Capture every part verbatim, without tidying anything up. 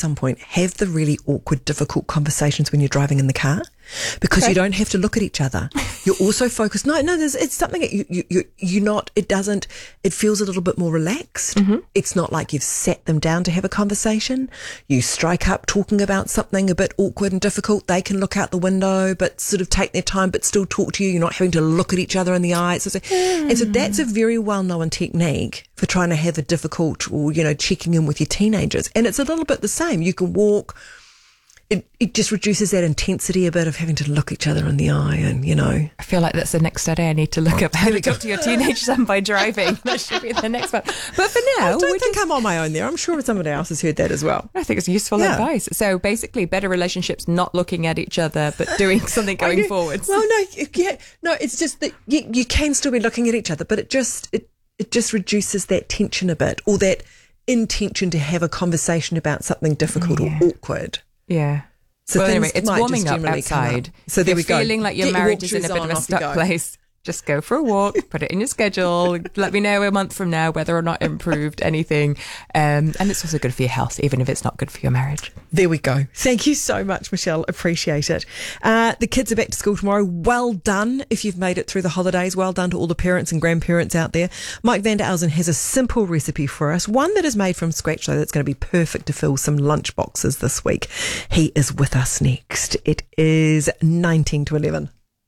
some point, have the really awkward, difficult conversations when you're driving in the car, because okay. you don't have to look at each other. You're also focused. No, no, there's, it's something that you, you, you, you're not, it doesn't, it feels a little bit more relaxed. Mm-hmm. It's not like you've sat them down to have a conversation. You strike up talking about something a bit awkward and difficult. They can look out the window, but sort of take their time, but still talk to you. You're not having to look at each other in the eyes. So, mm. And so that's a very well-known technique for trying to have a difficult, or, you know, checking in with your teenagers. And it's a little bit the same. You can walk. It, it just reduces that intensity a bit of having to look each other in the eye, and, you know. I feel like that's the next study I need to look up. How to talk to your teenage son by driving. That should be the next one. But for now, I don't think just, I'm on my own there. I'm sure somebody else has heard that as well. I think it's useful yeah. advice. So basically, better relationships, not looking at each other, but doing something going okay. forwards. Well, no, yeah, no, it's just that you, you can still be looking at each other, but it just it it just reduces that tension a bit, or that intention to have a conversation about something difficult yeah. or awkward. Yeah. So well, anyway, it's warming up outside. So there You're we go. Feeling like your Get marriage your is in a bit of a stuck go. place. Just go for a walk, put it in your schedule. Let me know a month from now whether or not improved anything. Um, and it's also good for your health, even if it's not good for your marriage. There we go. Thank you so much, Michelle. Appreciate it. Uh, the kids are back to school tomorrow. Well done if you've made it through the holidays. Well done to all the parents and grandparents out there. Mike van der Elsen has a simple recipe for us, one that is made from scratch, though, that's going to be perfect to fill some lunch boxes this week. He is with us next. It is nineteen to eleven.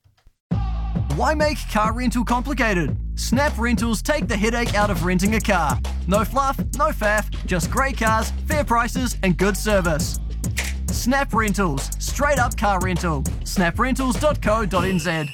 Why make car rental complicated? Snap Rentals take the headache out of renting a car. No fluff, no faff, just great cars, fair prices and good service. Snap Rentals, straight up car rental. snap rentals dot co dot n z.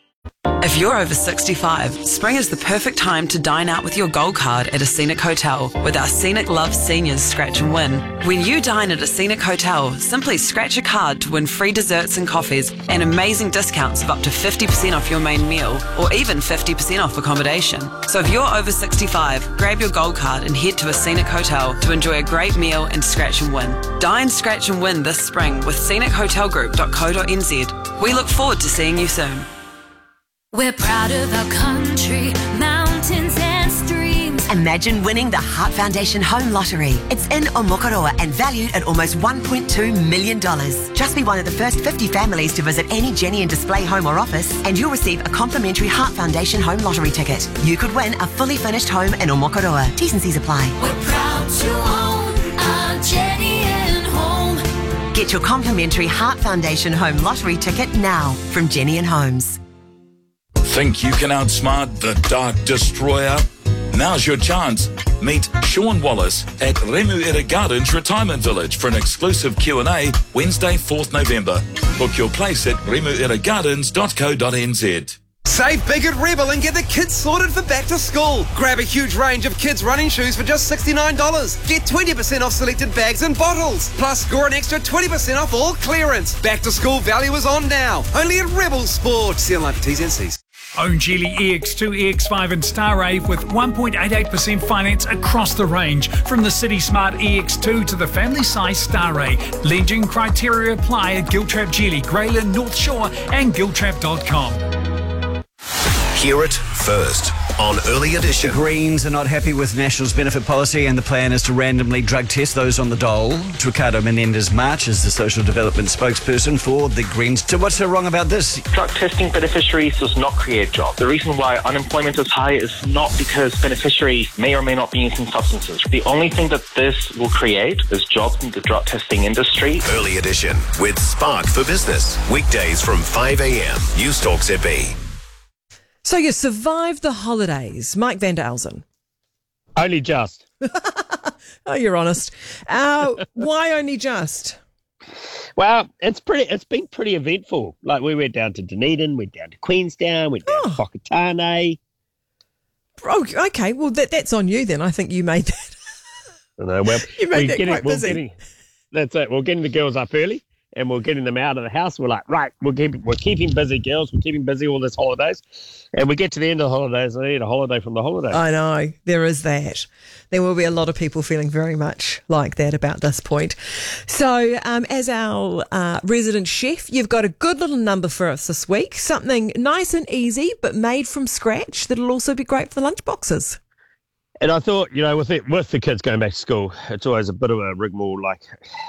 If you're over sixty-five, spring is the perfect time to dine out with your Gold Card at a Scenic Hotel with our Scenic Love Seniors Scratch and Win. When you dine at a Scenic Hotel, simply scratch a card to win free desserts and coffees and amazing discounts of up to fifty percent off your main meal, or even fifty percent off accommodation. So if you're over sixty-five, grab your Gold Card and head to a Scenic Hotel to enjoy a great meal and scratch and win. Dine, scratch and win this spring with scenic hotel group dot co dot n z. We look forward to seeing you soon. We're proud of our country, mountains and streams. Imagine winning the Heart Foundation Home Lottery. It's in Omokoroa and valued at almost one point two million dollars. Just be one of the first fifty families to visit any Jenny and Display home or office, and you'll receive a complimentary Heart Foundation Home Lottery ticket. You could win a fully furnished home in Omokoroa. T's and C's apply. We're proud to own our Jenny and Home. Get your complimentary Heart Foundation Home Lottery ticket now from Jenny and Homes. Think you can outsmart the Dark Destroyer? Now's your chance. Meet Sean Wallace at Remuera Gardens Retirement Village for an exclusive Q and A Wednesday, fourth November. Book your place at remuera gardens dot co dot n z. Save big at Rebel and get the kids sorted for back to school. Grab a huge range of kids' running shoes for just sixty-nine dollars. Get twenty percent off selected bags and bottles. Plus, score an extra twenty percent off all clearance. Back to school value is on now. Only at Rebel Sport. See you online for T's and C's. Own Geely E X two, E X five and Starrave with one point eight eight percent finance across the range. From the City Smart E X two to the family size Starrave. Legend criteria apply at Giltrap Geely, Greyland, North Shore and giltrap dot com. Hear it first on Early Edition. The Greens are not happy with National's benefit policy, and the plan is to randomly drug test those on the dole. Ricardo Menendez-March is the social development spokesperson for the Greens. So what's so wrong about this? Drug testing beneficiaries does not create jobs. The reason why unemployment is high is not because beneficiaries may or may not be using substances. The only thing that this will create is jobs in the drug testing industry. Early Edition with Spark for Business. Weekdays from five a.m. News Talk Z B. So you survived the holidays, Mike van der Elsen. Only just. Oh, you're honest. Uh, why only just? Well, it's pretty. It's been pretty eventful. Like, we went down to Dunedin, went down to Queenstown, went down oh. to Whakatane. Oh, okay. Well, that, that's on you then. I think you made that. I know. Well, you made that getting, quite busy. We're getting, that's it. We're getting the girls up early. And we're getting them out of the house. We're like, right, we're keeping, we're keeping busy, girls. We're keeping busy all this holidays. And we get to the end of the holidays, I need a holiday from the holidays. I know, there is that. There will be a lot of people feeling very much like that about this point. So um, as our uh, resident chef, you've got a good little number for us this week. Something nice and easy, but made from scratch that'll also be great for the lunch boxes. And I thought, you know, with it, with the kids going back to school, it's always a bit of a rigmarole, like